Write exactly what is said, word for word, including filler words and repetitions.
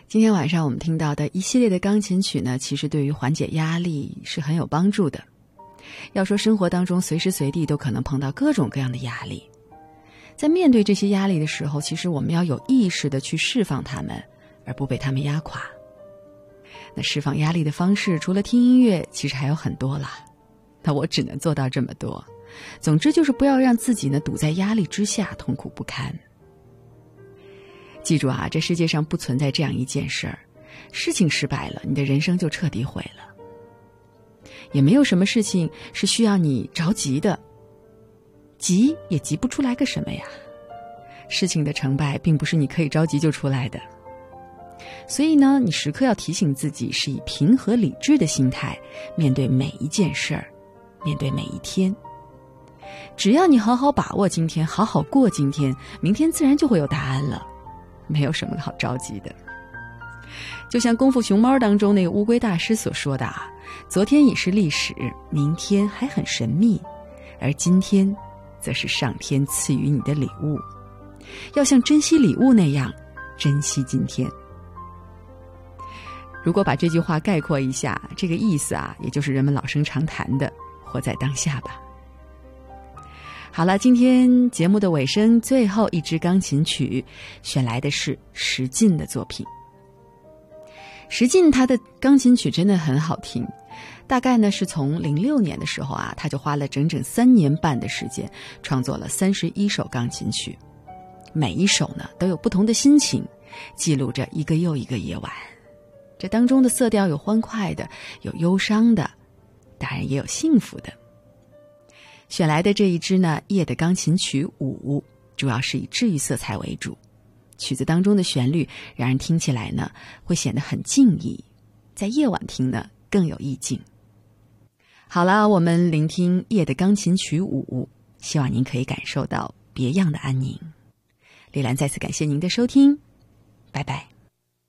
今天晚上我们听到的一系列的钢琴曲呢，其实对于缓解压力是很有帮助的。要说生活当中随时随地都可能碰到各种各样的压力，在面对这些压力的时候，其实我们要有意识的去释放它们，而不被它们压垮。那释放压力的方式除了听音乐，其实还有很多啦。那我只能做到这么多。总之就是不要让自己呢堵在压力之下，痛苦不堪。记住啊，这世界上不存在这样一件事儿，事情失败了，你的人生就彻底毁了。也没有什么事情是需要你着急的，急也急不出来个什么呀。事情的成败并不是你可以着急就出来的。所以呢，你时刻要提醒自己，是以平和理智的心态面对每一件事儿，面对每一天。只要你好好把握今天，好好过今天，明天自然就会有答案了，没有什么好着急的。就像功夫熊猫当中那个乌龟大师所说的啊，昨天已是历史，明天还很神秘，而今天则是上天赐予你的礼物，要像珍惜礼物那样珍惜今天。如果把这句话概括一下，这个意思啊，也就是人们老生常谈的活在当下吧。好了，今天节目的尾声，最后一支钢琴曲选来的是石进的作品。石进他的钢琴曲真的很好听，大概呢是从零六年的时候啊，他就花了整整三年半的时间，创作了三十一首钢琴曲，每一首呢都有不同的心情，记录着一个又一个夜晚。这当中的色调有欢快的，有忧伤的，当然也有幸福的。选来的这一支呢，夜的钢琴曲五，主要是以治愈色彩为主。曲子当中的旋律让人听起来呢，会显得很静谧，在夜晚听呢更有意境。好了，我们聆听夜的钢琴曲五，希望您可以感受到别样的安宁。丽兰再次感谢您的收听，拜拜。